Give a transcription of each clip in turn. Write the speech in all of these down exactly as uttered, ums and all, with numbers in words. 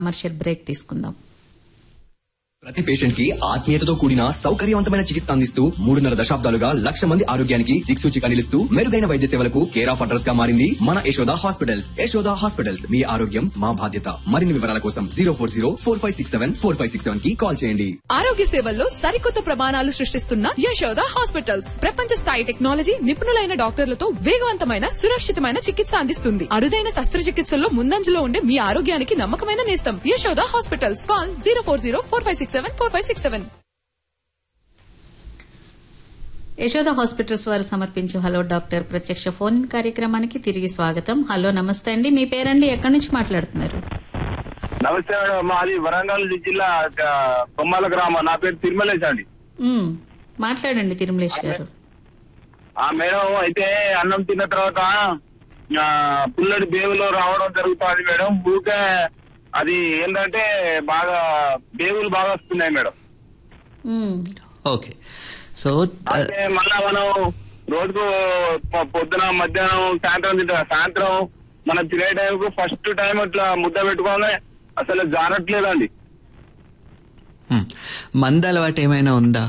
Commercial break తీసుకుందాం. ప్రతి patient కి ఆత్మీయతతో కూడిన సౌకర్యవంతమైన చికిత్స అందిస్తూ మూడున్నర దశాబ్దాలుగా లక్ష మంది ఆరోగ్యానికి దిక్సూచిగా నిలుస్తూ మెరుగైన వైద్య సేవలకు కేర్ ఆఫ్ అడ్రస్ గా మారింది మన యశోద హాస్పిటల్స్. యశోద హాస్పిటల్స్, మీ ఆరోగ్యం మా బాధ్యత. మరిన్ని వివరాల కోసం zero four zero four five six seven four five six seven కి కాల్ చేయండి. ఆరోగ్య సేవల్లో సరికొత్త ప్రమాణాలు సృష్టిస్తున్న యశోద హాస్పిటల్స్ ప్రపంచ స్థాయి టెక్నాలజీ, నిపుణులైన డాక్టర్లతో వేగవంతమైన సురక్షితమైన చికిత్స అందిస్తుంది. అరుదైన శస్త్రచికిత్సల్లో ముందంజలో ఉండే మీ ఆరోగ్యానికి నమ్మకమైన నేస్తం Yashoda hospitals. Call zero four zero four five six seven four five six seven. Yashoda hospitals వారు సమర్పించే హలో డాక్టర్ ప్రత్యక్ష ఫోన్ కార్యక్రమానికి తిరిగి స్వాగతం. హలో, నమస్తే అండి. మీ పేరండి, ఎక్కడి నుంచి మాట్లాడుతున్నారు? నమస్తే మేడం, మాది వరంగల్ జిల్లా కొమ్మాల గ్రామం. నా పేరు తిరుమలేష్ అండి. మ్మ్. మాట్లాడండి తిరుమలేష్ గారు. ఆ మేడం, అయితే అన్నం తిన్న తర్వాత పుల్లడి బేవులో రావడం జరుగుతుంది మేడం. ఊకే అది ఏంటంటే బాగా బేవులు బాగా వస్తున్నాయి మేడం. మ్మ్. ఓకే. సో అంటే మళ్ళా మనం రోజుకు పొద్దున, మధ్యాహ్నం, సాయంత్రం తింటాం. సాయంత్రం మనం తినే టైంకు ఫస్ట్ టైం ఇట్లా ముద్ద పెట్టుకోవాలి, అసలు జారట్లేదండి. మందు అలవాటు ఏమైనా ఉందా?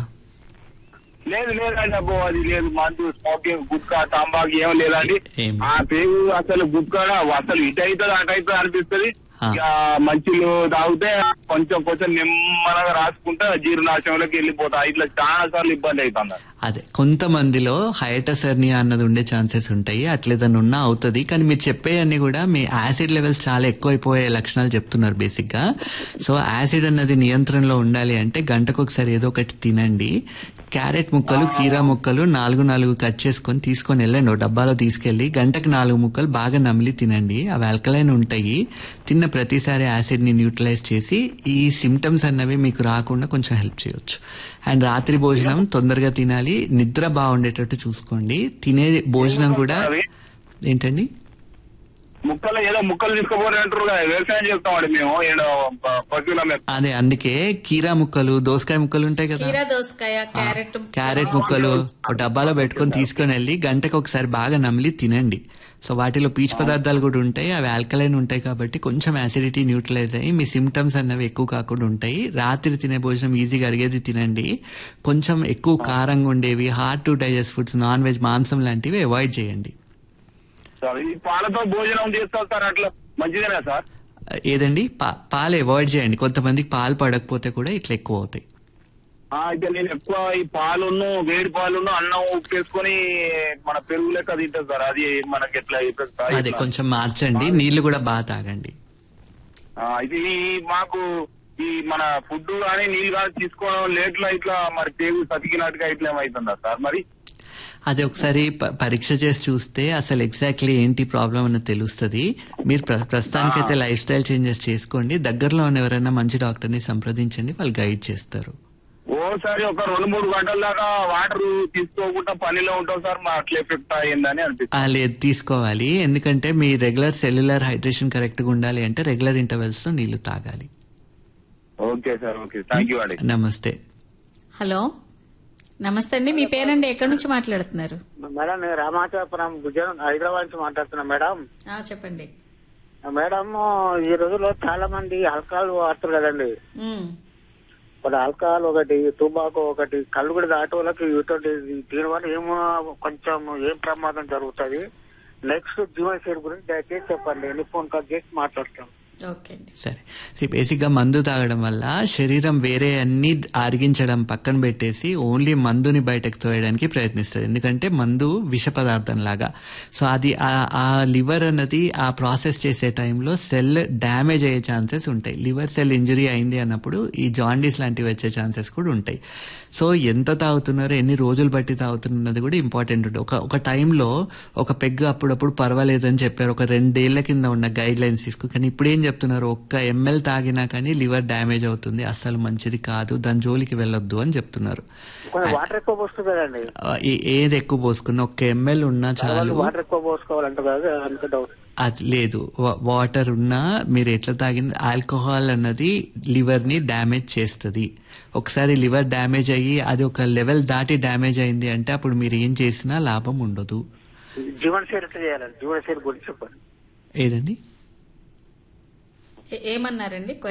లేదు లేదండి, అబ్బో అది లేదు. మందు, స్మోకింగ్, గుట్కా, తంబాకు ఏం లేదండి. ఏం? ఆ పేరు అసలు గుట్కా అసలు ఇటు అవుతుంది అటు అవుతుంది అనిపిస్తుంది. ఇక మంచిలు తాగితే కొంచెం కొంచెం నిమ్మలంగా రాసుకుంటే జీర్ణాశయంలోకి వెళ్ళిపోతా. ఇట్లా చాలా సార్లు ఇబ్బంది అవుతుంది. అదే, కొంతమందిలో హైటస్ హెర్నియా అన్నది ఉండే ఛాన్సెస్ ఉంటాయి. అట్లేదన్నా ఉన్నా అవుతుంది. కానీ మీరు చెప్పేవన్నీ కూడా మీ యాసిడ్ లెవెల్స్ చాలా ఎక్కువైపోయే లక్షణాలు చెప్తున్నారు బేసిక్ గా. సో యాసిడ్ అన్నది నియంత్రణలో ఉండాలి అంటే గంటకు ఒకసారి ఏదో ఒకటి తినండి. క్యారెట్ ముక్కలు, కీరా ముక్కలు నాలుగు నాలుగు కట్ చేసుకొని తీసుకొని వెళ్ళండి. ఓ డబ్బాలో తీసుకెళ్లి గంటకు నాలుగు ముక్కలు బాగా నమిలి తినండి. అవి ఆల్కలైన్ ఉంటాయి. తిన్న ప్రతిసారి యాసిడ్ ని న్యూట్రలైజ్ చేసి ఈ సిమ్టమ్స్ అన్నవి మీకు రాకుండా కొంచెం హెల్ప్ చేయొచ్చు. అండ్ రాత్రి భోజనం తొందరగా తినాలి. నిద్ర బాగుండేటట్టు చూసుకోండి. తినే భోజనం కూడా ఏంటండి, ముక్కలు ఏదో ముక్కలు తీసుకోపోయి అంటారు కదా, వ్యవసాయం చేస్తామండి మేము ఏదో పశువుల మీద. అదే, అందుకే కీరా ముక్కలు, దోసకాయ ముక్కలు ఉంటాయి కదా, కీరా దోసకాయ, క్యారెట్ క్యారెట్ ముక్కలు ఒక డబ్బాలో పెట్టుకొని తీసుకొని వెళ్ళి గంటకు ఒకసారి బాగా నమిలి తినండి. సో వాటిలో పీచు పదార్థాలు కూడా ఉంటాయి. అవి ఆల్కలైన్ ఉంటాయి కాబట్టి కొంచెం యాసిడిటీ న్యూట్రలైజ్ అయ్యి మీ సిమ్టమ్స్ అన్నవి ఎక్కువ కాకుండా ఉంటాయి. రాత్రి తినే భోజనం ఈజీగా అరిగేది తినండి. కొంచెం ఎక్కువ కారంగా ఉండేవి, hard to digest foods, non veg, మాంసం లాంటివి అవాయిడ్ చేయండి. ఈ పాలతో భోజనం చేస్తారు సార్, అట్లా మంచిదేనా సార్? ఏదండి, పాలు అవాయిడ్ చేయండి. కొంతమందికి పాలు పడకపోతే కూడా ఇట్లా ఎక్కువ అవుతాయి. అయితే నేను ఎక్కువ ఈ పాలును, వేడి పాలును అన్నం ఉప్పేసుకొని మన పెరుగు లెక్క తింటాం సార్. అది మనకి ఎట్లా అయిపోతుంది? అదే, కొంచెం మార్చండి. నీళ్లు కూడా బాగా తాగండి. ఇది మాకు ఈ మన ఫుడ్ కానీ నీళ్లు కానీ తీసుకోవడం లేట్లా ఇట్లా మరి పేగు సతికినట్టుగా ఇట్లా ఏమవుతుందా సార్? మరి అదే ఒకసారి పరీక్ష చేసి చూస్తే అసలు ఎగ్జాక్ట్లీ ఏంటి ప్రాబ్లం అన్నది తెలుస్తుంది. మీరు ప్రస్తుతానికైతే లైఫ్ స్టైల్ చేంజెస్ చేసుకోండి. దగ్గరలో ఉన్న ఎవరైనా మంచి డాక్టర్ ని సంప్రదించండి, వాళ్ళు గైడ్ చేస్తారు. ఓసారి ఒక రెండు మూడు గంటల దాకా వాటర్ తీసుకోకుండా పనిలో ఉంటాం సార్, మా అట్లా ఎఫెక్ట్ అయ్యిందని అనిపిస్తుంది. లేదు, తీసుకోవాలి. ఎందుకంటే మీ రెగ్యులర్ సెల్యులర్ హైడ్రేషన్ కరెక్ట్ గా ఉండాలి అంటే రెగ్యులర్ ఇంటర్వెల్స్ లో నీళ్లు తాగాలి. Okay sir, okay, thank you అండి. నమస్తే. హలో, నమస్తే అండి. మీ పేరండి, ఎక్కడి నుంచి మాట్లాడుతున్నారు? మేడం, నేను రామాచాపురం గుజరాత్ హైదరాబాద్ నుంచి మాట్లాడుతున్నా మేడం. చెప్పండి మేడం. ఈ రోజుల్లో చాలా మంది ఆల్కహాల్ వాడుతారు కదండి. ఒకటి ఆల్కహాల్, ఒకటి టుబాకో, ఒకటి కళ్ళు కూడా దాటే వాళ్ళకి దీని వల్ల ఏమో కొంచెం ఏం ప్రమాదం జరుగుతుంది? నెక్స్ట్ జీవనశైలి గురించి దయచేసి చెప్పండి. ఎన్ని ఫోన్ కాల్ చేసి మాట్లాడతాం. సరే, బేసిక్ గా మందు తాగడం వల్ల శరీరం వేరే అన్ని ఆరిగించడం పక్కన పెట్టేసి ఓన్లీ మందుని బయటకు తోయడానికి ప్రయత్నిస్తుంది. ఎందుకంటే మందు విష పదార్థం లాగా. సో అది ఆ లివర్ అన్నది ఆ ప్రాసెస్ చేసే టైంలో సెల్ డ్యామేజ్ అయ్యే ఛాన్సెస్ ఉంటాయి. లివర్ సెల్ ఇంజరీ అయింది అన్నప్పుడు ఈ జాండీస్ లాంటివి వచ్చే ఛాన్సెస్ కూడా ఉంటాయి. సో ఎంత తాగుతున్నారో, ఎన్ని రోజులు బట్టి తాగుతున్నది కూడా ఇంపార్టెంట్ ఉంటుంది. ఒక ఒక టైంలో ఒక పెగ్గు అప్పుడప్పుడు పర్వాలేదని చెప్పారు, ఒక రెండేళ్ల కింద ఉన్న గైడ్ లైన్స్ తీసుకు. కానీ ఇప్పుడు ఏం చెప్తున్నారు, ఒక్క ఎంఎల్ తాగినా కానీ లివర్ డ్యామేజ్ అవుతుంది, అస్సలు మంచిది కాదు, దాని జోలికి వెళ్ళొద్దు అని చెప్తున్నారు. ఏది ఎక్కువ పోసుకున్నా, ఒక్క ఎంఎల్ ఉన్నా చాలు. అది లేదు, వాటర్ ఉన్నా మీరు ఎట్లా తాగిన ఆల్కహాల్ అన్నది లివర్ ని డ్యామేజ్ చేస్తుంది. ఒకసారి లివర్ డ్యామేజ్ అయ్యి అది ఒక లెవెల్ దాటి డ్యామేజ్ అయింది అంటే అప్పుడు మీరు ఏం చేసినా లాభం ఉండదు. జీవనశైలి జీవనశైలి గురించి చెప్పండి. ఏదండి? ఏ- ఏమన్నారండి